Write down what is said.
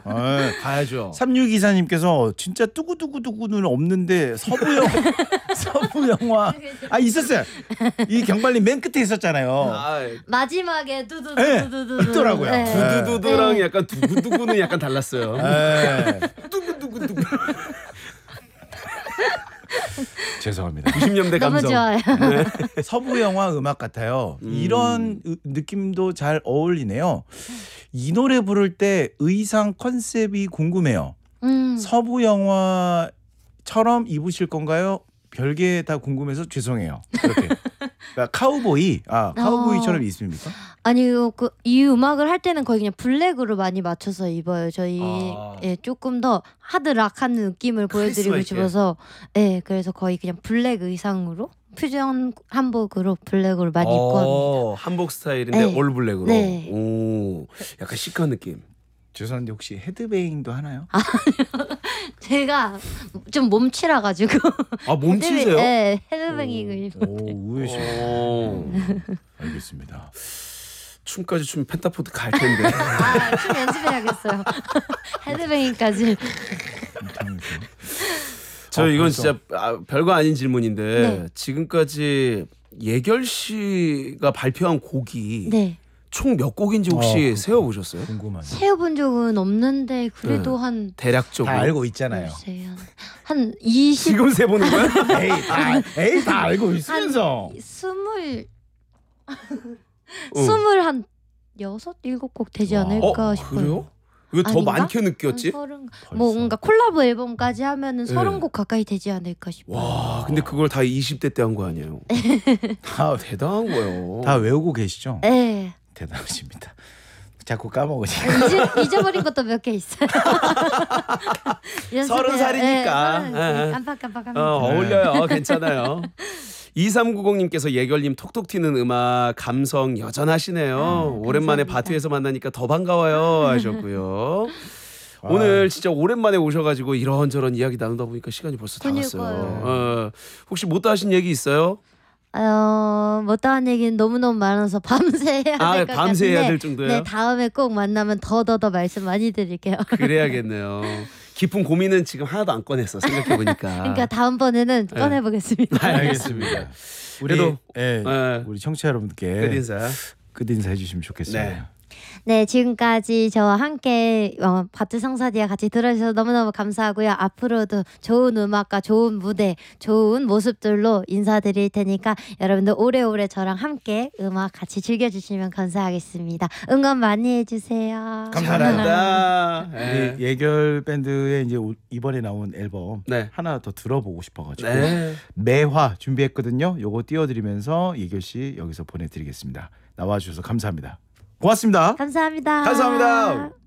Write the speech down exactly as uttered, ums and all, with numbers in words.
아, 가야죠. 삼육이사님께서 진짜 뚜구뚜구뚜구는 없는데 서부 영화 서부 영화 아 있었어요. 이 경발님 맨 끝에 있었잖아요. 아, 마지막에 네, 두두두두두 있더라고요. 네. 두두두두랑 네. 약간 두구두구는 약간 달랐어요. 네. 두구두구두구. 죄송합니다. 구십 년대 너무 감성. 좋아요. 서부 영화 음악 같아요. 음. 이런 으- 느낌도 잘 어울리네요. 이 노래 부를 때 의상 컨셉이 궁금해요. 음. 서부 영화처럼 입으실 건가요? 별게 다 궁금해서 죄송해요. 그렇게. 그러니까 카우보이, 아 카우보이처럼 어. 입습니까? 아니요, 그 이 음악을 할 때는 거의 그냥 블랙으로 많이 맞춰서 입어요. 저희 아. 예, 조금 더 하드락한 느낌을 보여드리고 카리스마 있게. 싶어서 예, 그래서 거의 그냥 블랙 의상으로 퓨전 한복으로 블랙으로 많이 입고 합니다. 어, 한복 스타일인데 네. 올 블랙으로. 네. 오, 약간 시크한 느낌. 죄송한데 혹시 헤드뱅잉도 하나요? 제가 좀 몸치라 가지고 아, 몸치세요? 네, 헤드뱅잉을 입어. 오, 우회시. 오. 알겠습니다. 춤까지 추면 펜타포드 갈 텐데. 아, 춤 연습해야겠어요. 헤드뱅잉까지. 저 어, 이건 벌써. 진짜 아, 별거 아닌 질문인데 네. 지금까지 예결 씨가 발표한 곡이 네. 총 몇 곡인지 혹시 어, 세어 보셨어요? 궁금하네. 세어본 적은 없는데 그래도 한 대략적으로. 다 알고 있잖아요. 글쎄요. 한 이십 지금 세 보는 거야? 에이 다, 에이 다 알고 있으면서. 스물 어. 스물 한 여섯 일곱 곡 되지 와. 않을까 어, 싶어요. 그래요? 왜 더 아닌가? 많게 느꼈지? 한 서른 벌써. 뭔가 콜라보 앨범까지 하면은 네. 서른 곡 가까이 되지 않을까 싶어요. 와, 근데 그걸 다 이십 대 때 한 거 아니에요? 다, 대단한 거예요. 다 외우고 계시죠? 네. 대단하십니다. 자꾸 까먹으시. 잊어, 잊어버린 것도 몇 개 있어요. 서른 살이니까. 네, 예, 서른, 예. 깜빡깜빡합니다. 어, 어울려요. 괜찮아요. 이삼구공님께서 예결님 톡톡 튀는 음악 감성 여전하시네요. 아, 오랜만에 감사합니다. 바투에서 만나니까 더 반가워요 하셨고요. 오늘 진짜 오랜만에 오셔가지고 이런저런 이야기 나누다 보니까 시간이 벌써 다 갔어요. 그러니까요. 어, 혹시 못다 하신 얘기 있어요? 어, 못다한 얘기는 너무너무 많아서 밤새 해야 아, 될 것 밤새 같은데 해야 될 정도예요? 네, 다음에 꼭 만나면 더더더 말씀 많이 드릴게요. 그래야겠네요. 깊은 고민은 지금 하나도 안 꺼냈어 생각해보니까. 그러니까 다음번에는 네. 꺼내보겠습니다. 알겠습니다. 우리 그래도, 예, 네. 우리 청취자 여러분께 끝인사. 끝인사 해주시면 좋겠어요. 네. 네, 지금까지 저와 함께 어, 바트 성사디와 같이 들어주셔서 너무너무 감사하고요. 앞으로도 좋은 음악과 좋은 무대, 좋은 모습들로 인사드릴 테니까 여러분들 오래오래 저랑 함께 음악 같이 즐겨주시면 감사하겠습니다. 응원 많이 해주세요. 잘한다. 네. 우리 예결 밴드의 이제 오- 이번에 나온 앨범 네. 하나 더 들어보고 싶어가지고 네. 매화 준비했거든요. 요거 띄워드리면서 예결 씨 여기서 보내드리겠습니다. 나와주셔서 감사합니다. 고맙습니다. 감사합니다. 감사합니다.